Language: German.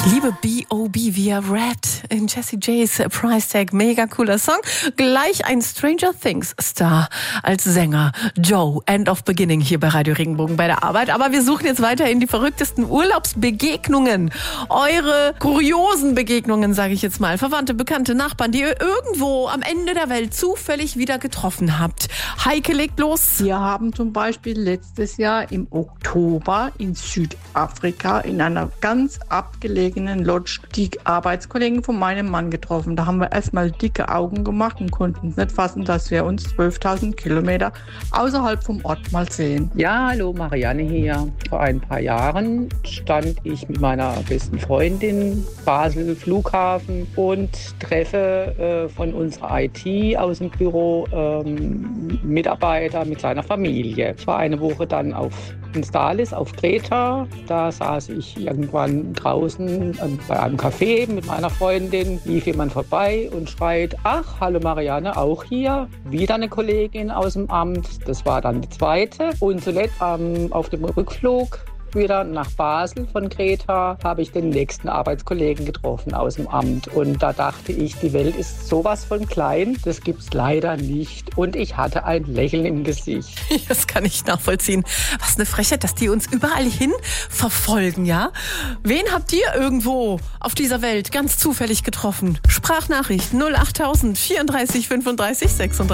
Ich liebe B.O.B., wie er rappt in Jessie J's Price Tag. Mega cooler Song. Gleich ein Stranger Things Star als Sänger. Joe, End of Beginning hier bei Radio Regenbogen bei der Arbeit. Aber wir suchen jetzt weiterhin die verrücktesten Urlaubsbegegnungen. Eure kuriosen Begegnungen, sage ich jetzt mal. Verwandte, Bekannte, Nachbarn, die ihr irgendwo am Ende der Welt zufällig wieder getroffen habt. Heike, legt los. Wir haben zum Beispiel letztes Jahr im Oktober in Südafrika in einer ganz abgelegenen Lodge die Arbeitskollegen von meinem Mann getroffen. Da haben wir erstmal dicke Augen gemacht und konnten nicht fassen, dass wir uns 12.000 Kilometer außerhalb vom Ort mal sehen. Ja, hallo, Marianne hier. Vor ein paar Jahren stand ich mit meiner besten Freundin Basel Flughafen und treffe von unserer IT aus dem Büro Mitarbeiter mit seiner Familie. Ich war eine Woche dann in Stalis auf Kreta. Da saß ich irgendwann draußen bei einem Café mit meiner Freundin, lief jemand vorbei und schreit: Ach, hallo Marianne, auch hier. Wieder eine Kollegin aus dem Amt. Das war dann die zweite. Und zuletzt auf dem Rückflug wieder nach Basel von Kreta habe ich den nächsten Arbeitskollegen getroffen aus dem Amt. Und da dachte ich, die Welt ist sowas von klein, das gibt's leider nicht. Und ich hatte ein Lächeln im Gesicht. Das kann ich nachvollziehen. Was eine Frechheit, dass die uns überall hin verfolgen, ja? Wen habt ihr irgendwo auf dieser Welt ganz zufällig getroffen? Sprachnachricht 08000 34 35 36.